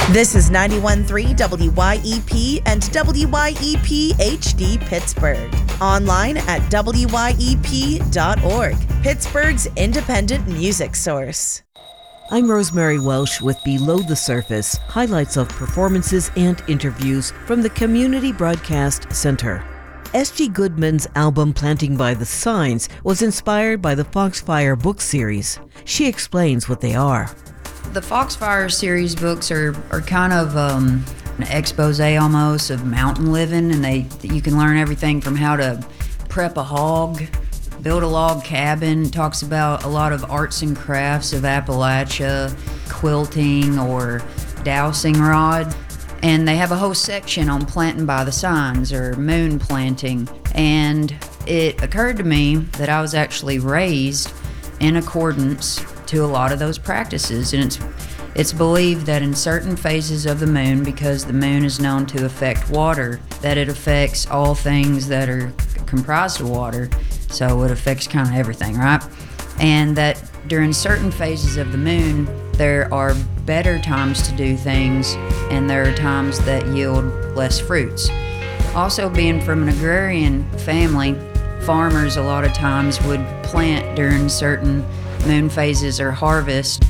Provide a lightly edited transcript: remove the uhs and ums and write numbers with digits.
This is 91.3 WYEP and WYEP HD Pittsburgh. Online at WYEP.org, Pittsburgh's independent music source. I'm Rosemary Welsh with Below the Surface, highlights of performances and interviews from the Community Broadcast Center. S.G. Goodman's album Planting by the Signs was inspired by the Foxfire book series. She explains what they are. The Foxfire series books are kind of an expose almost of mountain living, and you can learn everything from how to prep a hog, build a log cabin. It talks about a lot of arts and crafts of Appalachia, quilting or dowsing rod. And they have a whole section on planting by the signs or moon planting. And it occurred to me that I was actually raised in accordance to a lot of those practices, and it's believed that in certain phases of the moon, because the moon is known to affect water, that it affects all things that are comprised of water, so it affects kind of everything, right? And that during certain phases of the moon, there are better times to do things, and there are times that yield less fruits. Also, being from an agrarian family, farmers a lot of times would plant during certain moon phases or harvest